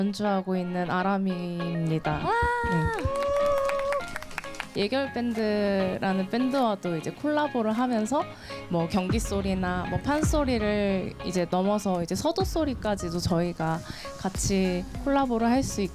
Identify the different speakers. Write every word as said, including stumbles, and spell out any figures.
Speaker 1: 연주하고 있는 아람이입니다. 네. 예결 밴드라는 밴드와도 이제 콜라보를 하면서 뭐 경기 소리나 뭐 판 소리를 이제 넘어서 이제 서도 소리까지도 저희가 같이 콜라보를 할 수